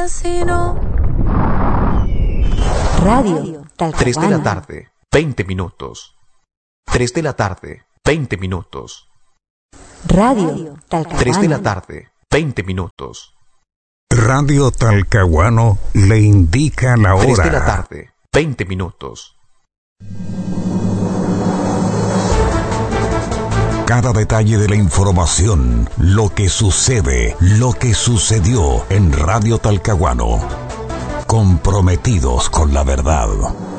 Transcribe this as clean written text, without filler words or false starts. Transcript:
casino. Radio Talcahuano. 3 de la tarde, 20 minutos. 3 de la tarde, 20 minutos. Radio Talcahuano. 3 de la tarde, 20 minutos. Radio Talcahuano le indica la hora. 3 de la tarde, 20 minutos. Cada detalle de la información, lo que sucede, lo que sucedió en Radio Talcahuano. Comprometidos con la verdad.